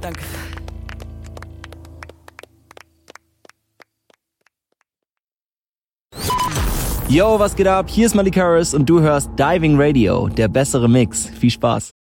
Danke. Yo, was geht ab? Hier ist Malik Harris und du hörst Diving Radio, der bessere Mix. Viel Spaß.